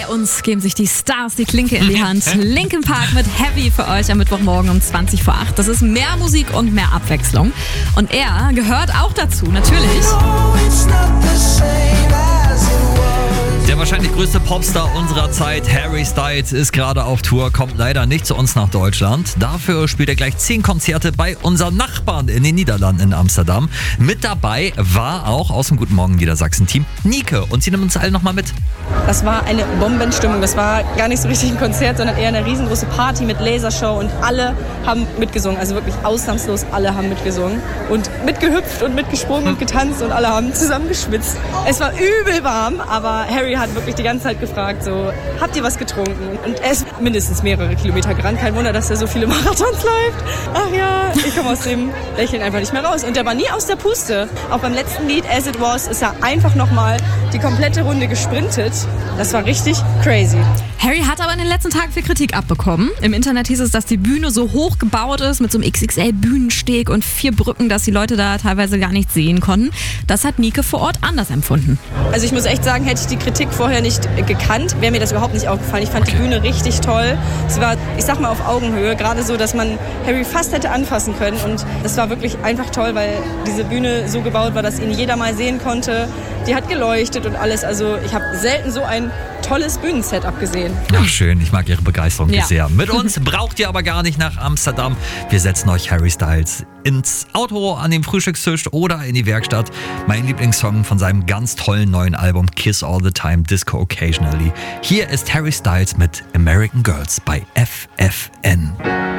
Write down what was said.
Bei uns geben sich die Stars die Klinke in die Hand. Linkin Park mit Heavy für euch am Mittwochmorgen um 20 vor 8. Das ist mehr Musik und mehr Abwechslung. Und er gehört auch dazu, natürlich. Der wahrscheinlich größte Popstar unserer Zeit, Harry Styles, ist gerade auf Tour, kommt leider nicht zu uns nach Deutschland. Dafür spielt er gleich 10 Konzerte bei unseren Nachbarn in den Niederlanden in Amsterdam. Mit dabei war auch aus dem Guten Morgen Niedersachsen-Team Nike und sie nimmt uns alle nochmal mit. Das war eine Bombenstimmung. Das war gar nicht so richtig ein Konzert, sondern eher eine riesengroße Party mit Lasershow und alle haben mitgesungen. Also wirklich ausnahmslos alle haben mitgesungen und mitgehüpft und mitgesprungen und getanzt und alle haben zusammen geschwitzt. Es war übel warm, aber Harry hat wirklich die ganze Zeit gefragt, so, habt ihr was getrunken? Und er ist mindestens mehrere Kilometer gerannt. Kein Wunder, dass er so viele Marathons läuft. Ach ja, ich komme aus dem Lächeln einfach nicht mehr raus. Und er war nie aus der Puste. Auch beim letzten Lied, As It Was, ist er einfach nochmal die komplette Runde gesprintet. Das war richtig crazy. Harry hat aber in den letzten Tagen viel Kritik abbekommen. Im Internet hieß es, dass die Bühne so hoch gebaut ist mit so einem XXL-Bühnensteg und 4 Brücken, dass die Leute da teilweise gar nicht sehen konnten. Das hat Nike vor Ort anders empfunden. Also ich muss echt sagen, hätte ich die Kritik vorher nicht gekannt, wäre mir das überhaupt nicht aufgefallen. Ich fand die Bühne richtig toll. Sie war, ich sag mal, auf Augenhöhe. Gerade so, dass man Harry fast hätte anfassen können. Und das war wirklich einfach toll, weil diese Bühne so gebaut war, dass ihn jeder mal sehen konnte. Die hat geleuchtet und alles. Also ich habe selten so ein tolles Bühnensetup gesehen. Ach schön, ich mag Ihre Begeisterung Ja. sehr. Mit uns braucht ihr aber gar nicht nach Amsterdam. Wir setzen euch Harry Styles ins Auto, an den Frühstückstisch oder in die Werkstatt. Mein Lieblingssong von seinem ganz tollen neuen Album Kiss All the Time, Disco Occasionally. Hier ist Harry Styles mit American Girls bei FFN.